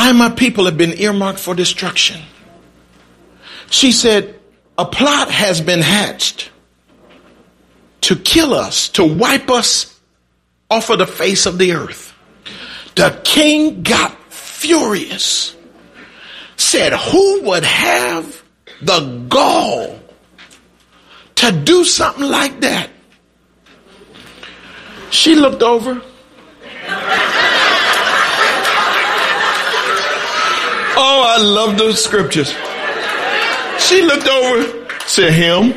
I and my people have been earmarked for destruction. She said, a plot has been hatched to kill us, to wipe us off of the face of the earth. The king got furious, said, who would have the gall to do something like that? She looked over. Oh, I love those scriptures. She looked over, said, him.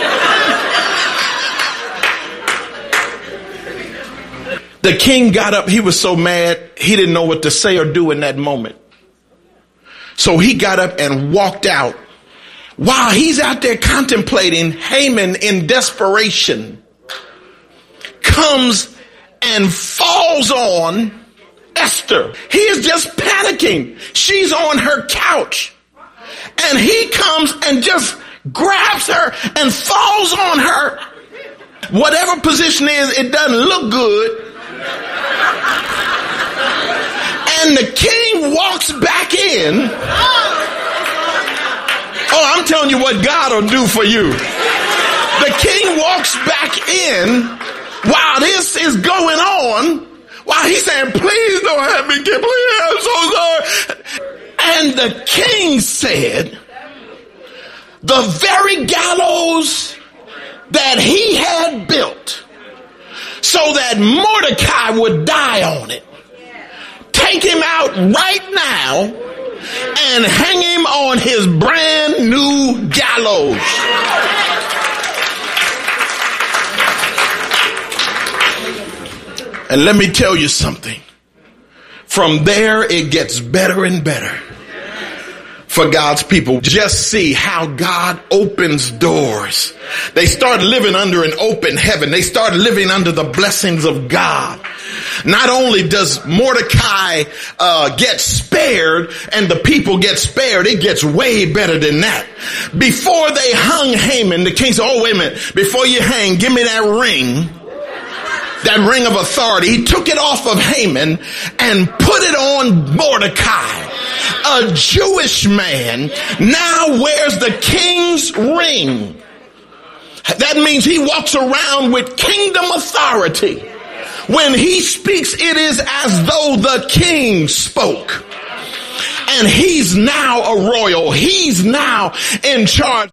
The king got up. He was so mad, he didn't know what to say or do in that moment. So he got up and walked out. While he's out there contemplating, Haman in desperation comes and falls on Esther. He is just panicking. She's on her couch. And he comes and just grabs her and falls on her. Whatever position is, it doesn't look good. And the king walks back in. Oh, I'm telling you what God will do for you. The king walks back in while this is going on. While he's saying, please don't have me get, please, I'm so sorry. And the king said, the very gallows that he had built so that Mordecai would die on it, take him out right now and hang him on his brand new gallows. And let me tell you something. From there, it gets better and better for God's people. Just see how God opens doors. They start living under an open heaven. They start living under the blessings of God. Not only does Mordecai get spared and the people get spared, it gets way better than that. Before they hung Haman, the king said, oh, wait a minute. Before you hang, give me that ring. That ring of authority. He took it off of Haman and put it on Mordecai. A Jewish man now wears the king's ring. That means he walks around with kingdom authority. When he speaks, it is as though the king spoke. And he's now a royal. He's now in charge.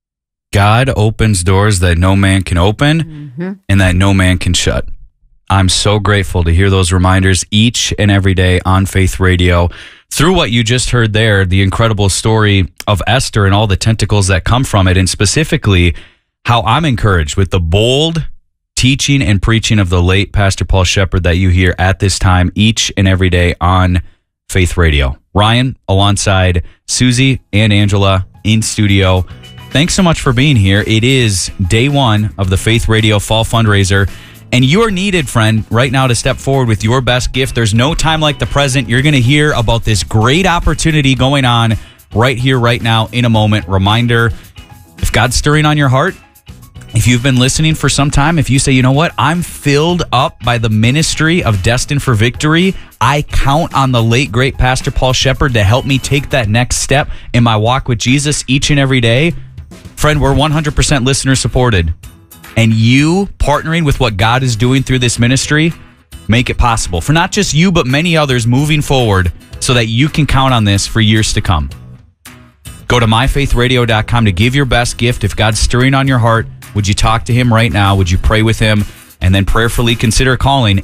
God opens doors that no man can open and that no man can shut. I'm so grateful to hear those reminders each and every day on Faith Radio. Through what you just heard there, the incredible story of Esther and all the tentacles that come from it, and specifically how I'm encouraged with the bold teaching and preaching of the late Pastor Paul Shepard that you hear at this time each and every day on Faith Radio. Ryan, alongside Susie and Angela in studio, thanks so much for being here. It is day one of the Faith Radio Fall Fundraiser. And you are needed, friend, right now to step forward with your best gift. There's no time like the present. You're going to hear about this great opportunity going on right here, right now, in a moment. Reminder, if God's stirring on your heart, if you've been listening for some time, if you say, you know what, I'm filled up by the ministry of Destined for Victory, I count on the late, great Pastor Paul Shepard to help me take that next step in my walk with Jesus each and every day. Friend, we're 100% listener supported. And you partnering with what God is doing through this ministry make it possible for not just you, but many others moving forward so that you can count on this for years to come. Go to myfaithradio.com to give your best gift. If God's stirring on your heart, would you talk to him right now? Would you pray with him? And then prayerfully consider calling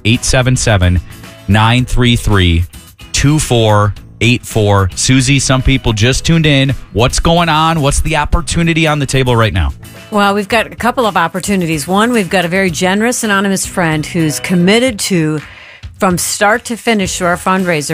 877-933-2484. Susie, some people just tuned in. What's going on? What's the opportunity on the table right now? Well, we've got a couple of opportunities. One, we've got a very generous anonymous friend who's committed to, from start to finish, to our fundraiser,